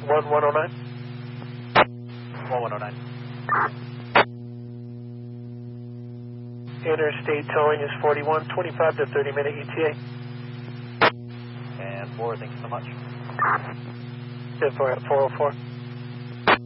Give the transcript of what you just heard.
1109. 1109. Interstate towing is 41, 25 to 30 minute ETA. And 4, thank you so much. 10-4 at 404.